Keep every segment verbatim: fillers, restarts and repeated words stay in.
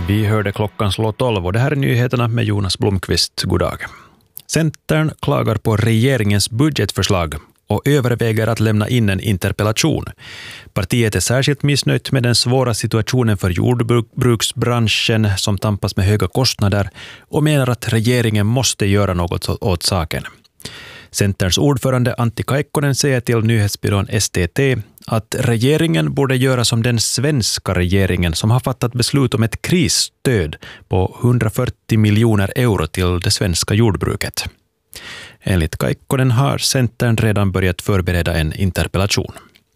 Vi hörde klockan slå tolv och det här är nyheterna med Jonas Blomqvist. God dag. Centern klagar på regeringens budgetförslag och överväger att lämna in en interpellation. Partiet är särskilt missnöjt med den svåra situationen för jordbruksbranschen som tampas med höga kostnader och menar att regeringen måste göra något åt saken. Centerns ordförande Antti Kaikkonen säger till nyhetsbyrån S T T att regeringen borde göra som den svenska regeringen som har fattat beslut om ett krisstöd på hundrafyrtio miljoner euro till det svenska jordbruket. Enligt Kaikkonen har Centern redan börjat förbereda en interpellation.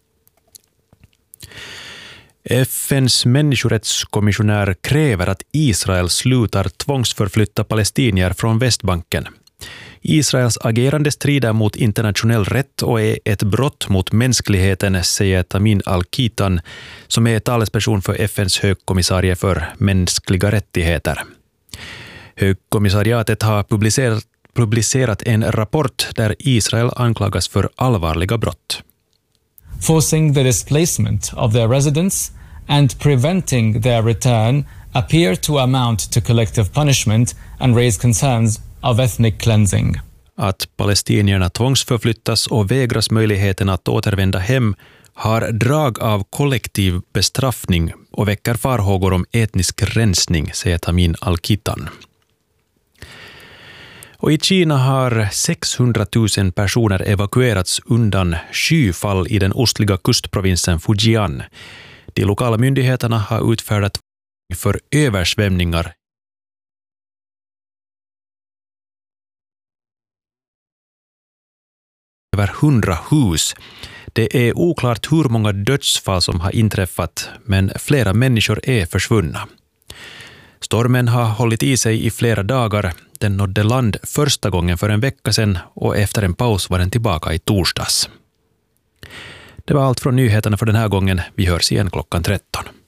F N:s människorättskommissionär kräver att Israel slutar tvångsförflytta palestinier från Västbanken. Israels agerande strider mot internationell rätt och är ett brott mot mänskligheten, säger Tamin Al-Kitan, som är talesperson för F N:s högkommissarie för mänskliga rättigheter. Högkommissariatet har publicerat, publicerat en rapport där Israel anklagas för allvarliga brott. Forcing the displacement of their residents and preventing their return appear to amount to collective punishment and raise concerns of ethnic cleansing. Att palestinierna tvångsförflyttas och vägras möjligheten att återvända hem har drag av kollektiv bestraffning och väcker farhågor om etnisk rensning, säger Tamin Al-Kitan. Och i Kina har sexhundratusen personer evakuerats undan skyfall i den ostliga kustprovinsen Fujian. De lokala myndigheterna har utfärdat för översvämningar över hundra hus. Det är oklart hur många dödsfall som har inträffat, men flera människor är försvunna. Stormen har hållit i sig i flera dagar. Den nådde land första gången för en vecka sedan och efter en paus var den tillbaka i torsdags. Det var allt från nyheterna för den här gången. Vi hörs igen klockan tretton.